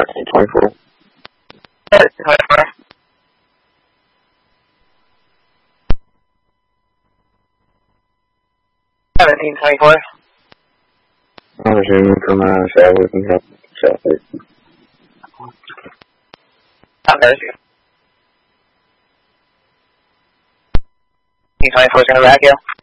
1724. 1724. I'm resuming from Southwest and Southeast. Southwest. 1724 is going to back you.